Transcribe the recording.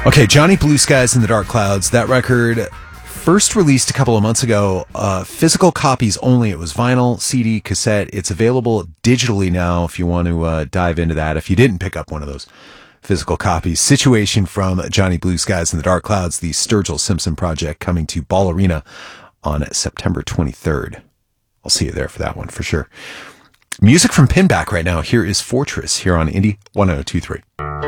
Okay, Johnny Blue Skies in the Dark Clouds. That record first released a couple of months ago. Physical copies only. It was vinyl, CD, cassette. It's available digitally now if you want to dive into that. If you didn't pick up one of those physical copies. Situation from Johnny Blue Skies in the Dark Clouds, the Sturgill Simpson project, coming to Ball Arena on September 23rd. I'll see you there for that one for sure. Music from Pinback right now. Here is Fortress here on Indie 1023.